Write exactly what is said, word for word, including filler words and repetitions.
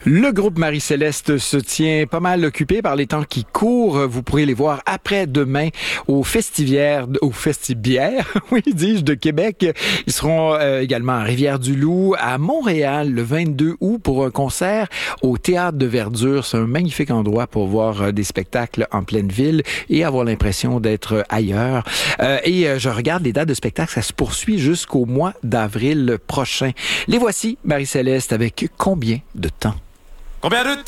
Le groupe Marie-Céleste se tient pas mal occupé par les temps qui courent. Vous pourrez les voir après-demain au Festivière, au Festibière, oui, dis-je, de Québec. Ils seront euh, également à Rivière-du-Loup, à Montréal, le vingt-deux août, pour un concert au Théâtre de Verdure. C'est un magnifique endroit pour voir euh, des spectacles en pleine ville et avoir l'impression d'être ailleurs. Euh, et euh, je regarde les dates de spectacle, ça se poursuit jusqu'au mois d'avril prochain. Les voici, Marie-Céleste, avec combien de temps? Combien de